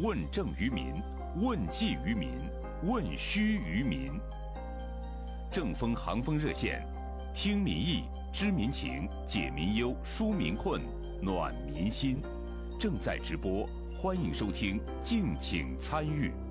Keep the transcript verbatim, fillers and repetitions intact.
问政于民，问计于民，问需于民。正风航风热线，听民意，知民情，解民忧，纾民困，暖民心。正在直播，欢迎收听，敬请参与。